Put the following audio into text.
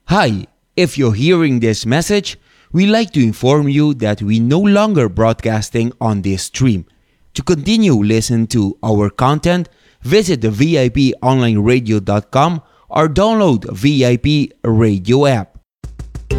Hi, if you're hearing this message, we'd like to inform you that we no longer broadcasting on this stream. To continue listen to our content, visit the VIPonlineradio.com or download VIP radio app.